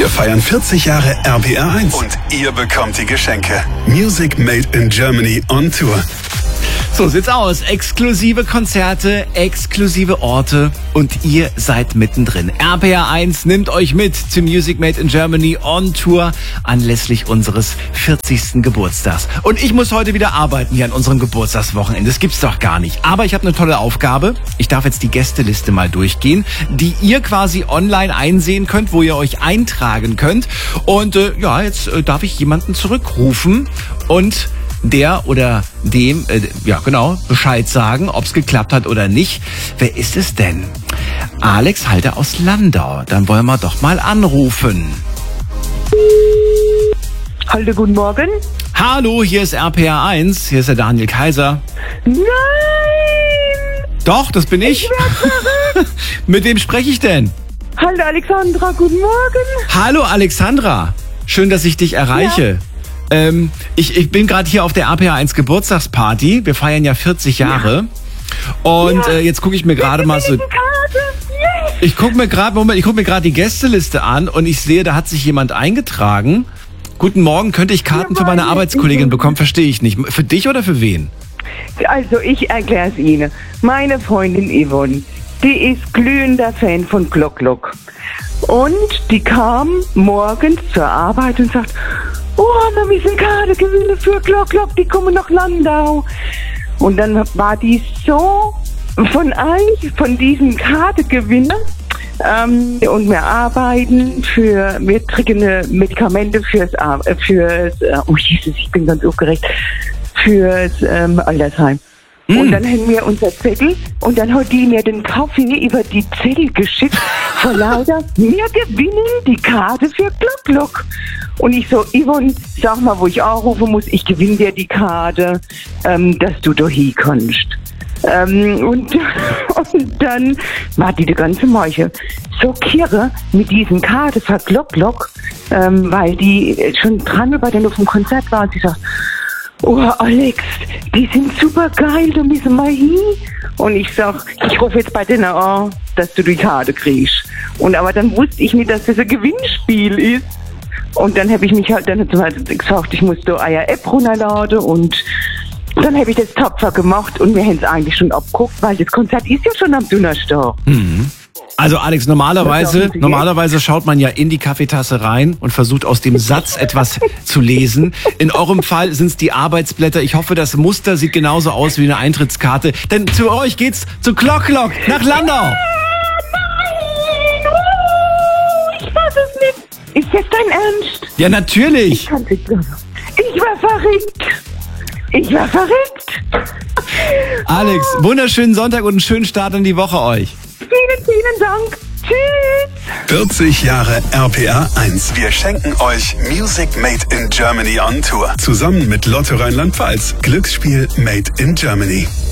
Wir feiern 40 Jahre RPR1 und ihr bekommt die Geschenke. Music Made in Germany on Tour. So sieht's aus. Exklusive Konzerte, exklusive Orte und ihr seid mittendrin. RPR1 nimmt euch mit zu Music Made in Germany on Tour anlässlich unseres 40. Geburtstags. Und ich muss heute wieder arbeiten hier an unserem Geburtstagswochenende. Das gibt's doch gar nicht. Aber ich habe eine tolle Aufgabe. Ich darf jetzt die Gästeliste mal durchgehen, die ihr quasi online einsehen könnt, wo ihr euch eintragen könnt. Und jetzt darf ich jemanden zurückrufen und der oder dem, Bescheid sagen, ob es geklappt hat oder nicht. Wer ist es denn? Alex Halter aus Landau. Dann wollen wir doch mal anrufen. Hallo, guten Morgen. Hallo, hier ist RPR1. Hier ist der Daniel Kaiser. Nein! Doch, das bin ich. Mit wem spreche ich denn? Hallo, Alexandra, guten Morgen. Hallo, Alexandra. Schön, dass ich dich erreiche. Ja. Ich bin gerade hier auf der RPR1 Geburtstagsparty. Wir feiern ja 40 Jahre. Und jetzt gucke ich mir gerade mal so... Ich gucke mir gerade die Gästeliste an und ich sehe, da hat sich jemand eingetragen. Guten Morgen, könnte ich Karten für meine Arbeitskollegin bekommen? Verstehe ich nicht. Für dich oder für wen? Also, ich erkläre es Ihnen. Meine Freundin Yvonne, die ist glühender Fan von Glock. Und die kam morgens zur Arbeit und sagt, oh, wir müssen Karte gewinnen für Glock, die kommen nach Landau. Und dann war die so von diesem Kartegewinner, und wir arbeiten wir kriegen Medikamente oh Jesus, ich bin ganz aufgeregt, fürs Altersheim. Und dann haben wir unser Zettel und dann hat die mir den Kaffee über die Zettel geschickt. Vor lauter, wir gewinnen die Karte für Glock. Und ich so, Yvonne, sag mal, wo ich anrufen muss, ich gewinne dir die Karte, dass du da hin kannst. Und dann war die ganze Meuche so kirre mit diesen Karte für Glock, weil die schon dran bei denen auf dem Konzert war und sie sagt, oh, Alex, die sind super geil, da müssen wir hin. Und ich sag, ich rufe jetzt bei denen an, dass du die Karte kriegst. Aber dann wusste ich nicht, dass das ein Gewinnspiel ist. Und dann habe ich mich dann hat sie gesagt, ich muss da eine App runterladen und dann habe ich das tapfer gemacht und wir haben es eigentlich schon abgeguckt, weil das Konzert ist ja schon am Donnerstag. Mhm. Also Alex, normalerweise schaut man ja in die Kaffeetasse rein und versucht aus dem Satz etwas zu lesen. In eurem Fall sind es die Arbeitsblätter. Ich hoffe, das Muster sieht genauso aus wie eine Eintrittskarte. Denn zu euch geht's zu Glock nach Landau. Nein! Ich fass es nicht. Ist das dein Ernst? Ja, natürlich. Ich war verrückt. Alex, wunderschönen Sonntag und einen schönen Start in die Woche euch. Vielen Dank. Tschüss. 40 Jahre RPR1. Wir schenken euch Music Made in Germany on Tour. Zusammen mit Lotto Rheinland-Pfalz. Glücksspiel Made in Germany.